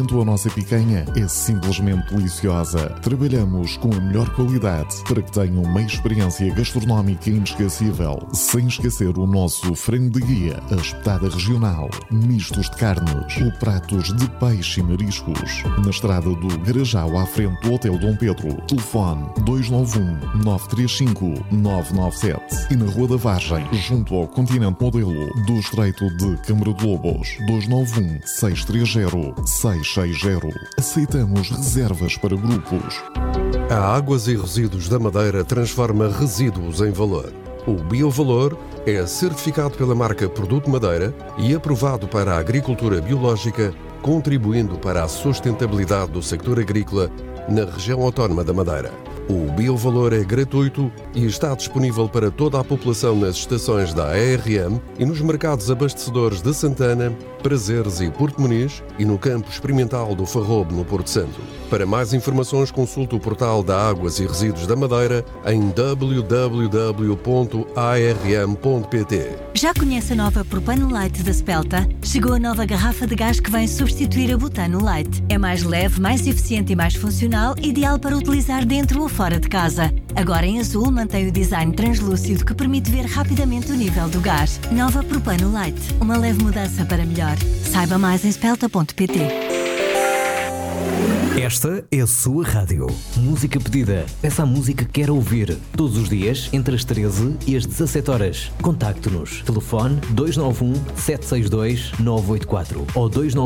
enquanto a nossa picanha é simplesmente deliciosa. Trabalhamos com a melhor qualidade para que tenham uma experiência gastronómica inesquecível, sem esquecer o nosso frango de guia, a espetada regional, mistos de carnes ou pratos de peixe e mariscos. Na estrada do Garajal, à frente do Hotel Dom Pedro. Telefone 291-935-997. E na Rua da Vargem, junto ao Continente Modelo do Estreito de Câmara de Lobos. 291-630-660. Aceitamos reservas para grupos. A Águas e Resíduos da Madeira transforma resíduos em valor. O Biovalor é certificado pela marca Produto Madeira e aprovado para a agricultura biológica, contribuindo para a sustentabilidade do sector agrícola na região autónoma da Madeira. O Biovalor é gratuito e está disponível para toda a população nas estações da ARM e nos mercados abastecedores de Santana, Prazeres e Porto Muniz e no campo experimental do Farrobo, no Porto Santo. Para mais informações, consulte o portal da Águas e Resíduos da Madeira em www.arm.pt. Já conhece a nova Propano Light da Spelta? Chegou a nova garrafa de gás que vem substituir a Butano Light. É mais leve, mais eficiente e mais funcional, ideal para utilizar dentro ou fora de casa. Agora em azul mantém o design translúcido que permite ver rapidamente o nível do gás. Nova Propano Light. Uma leve mudança para melhor. Saiba mais em spelta.pt. Esta é a sua rádio. Música pedida. Peça a música que quer ouvir. Todos os dias, entre as 13 e as 17 horas. Contacte-nos. Telefone 291-762-984 ou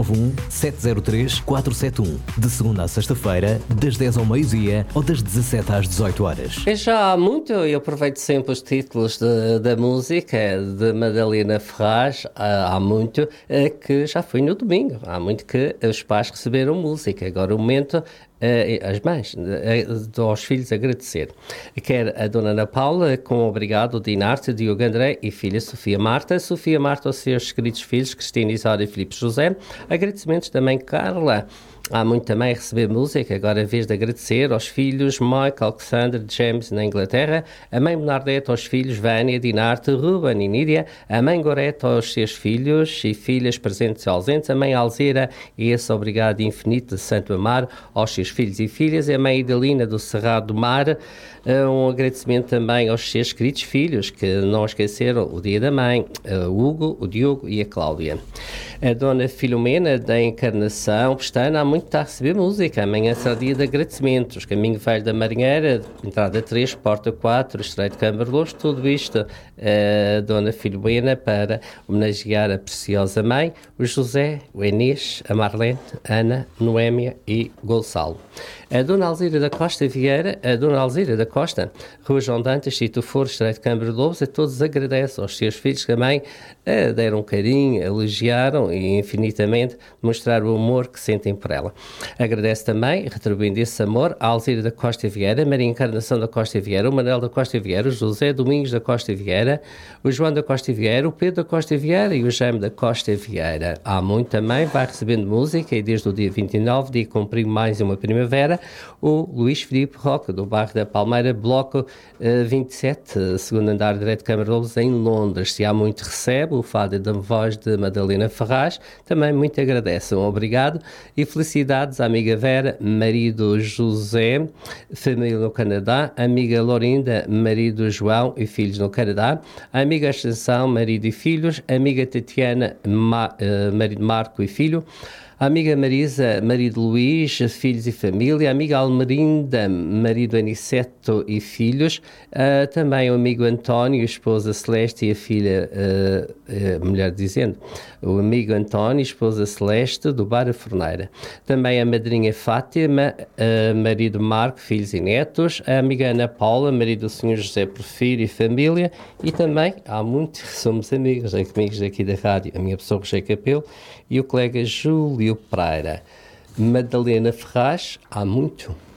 291-703-471. De segunda a sexta-feira, das 10 ao meio-dia ou das 17 às 18 horas. Já há muito, eu aproveito sempre os títulos da música de Madalena Ferraz, há muito que já foi no domingo. Há muito que os pais receberam música. Agora o momento as mães, aos filhos agradecer. Quer a Dona Ana Paula, com obrigado, Dinarte, Diogo André e filha Sofia Marta aos seus queridos filhos, Cristina, Isália e Filipe José. Agradecimentos também, Carla. Há muito também a receber música, agora é vez de agradecer aos filhos Michael, Alexander, James na Inglaterra, a mãe Bernadette aos filhos Vânia, Dinarte, Ruben e Nídia, a mãe Gorete aos seus filhos e filhas presentes e ausentes, a mãe Alzira e esse obrigado infinito de Santo Amaro aos seus filhos e filhas, e a mãe Idalina do Cerrado do Mar. Um agradecimento também aos seus queridos filhos, que não esqueceram o dia da mãe, o Hugo, o Diogo e a Cláudia. A Dona Filomena da Encarnação Pestana há muito está a receber música. Amanhã será dia de agradecimentos. Caminho Velho da Marinheira, entrada 3, porta 4, Estreito de Câmara de Lobos, tudo isto a Dona Filomena para homenagear a preciosa mãe, o José, o Inês, a Marlene, a Ana, Noémia e Gonçalo. A Dona Alzira da Costa Vieira, Rua João Dantas, Sítio Foro, Estreito de Câmara de Lobos, a todos agradece aos seus filhos que também deram carinho, elogiaram e infinitamente demonstraram o amor que sentem por ela. Agradece também, retribuindo esse amor, a Alzira da Costa Vieira, Maria Encarnação da Costa Vieira, o Manuel da Costa Vieira, o José Domingos da Costa Vieira, o João da Costa Vieira, o Pedro da Costa Vieira e o Jaime da Costa Vieira. Há muito também, vai recebendo música e desde o dia 29, dia cumprir mais uma primavera, o Luís Filipe Roca, do bairro da Palmeira, bloco 27, segundo andar direito de Câmara de Lobos, em Londres. Se há muito recebe, o fado da voz de Madalena Ferraz, também muito agradece. Obrigado e felicidades à amiga Vera, marido José, família no Canadá, amiga Lorinda, marido João e filhos no Canadá, amiga Ascensão, marido e filhos, amiga Tatiana, marido Marco e filho, a amiga Marisa, marido Luís, filhos e família, a amiga Almerinda, marido Aniceto e filhos, também o amigo António, esposa Celeste e a filha, mulher dizendo, o amigo António, esposa Celeste, do Bar a Forneira. Também a madrinha Fátima, marido Marco, filhos e netos, a amiga Ana Paula, marido do Sr. José Porfírio e família, e também, há muitos que somos amigos aqui da rádio, a minha pessoa Roger Capelo e o colega Júlio Pereira. Madalena Ferraz, há muito.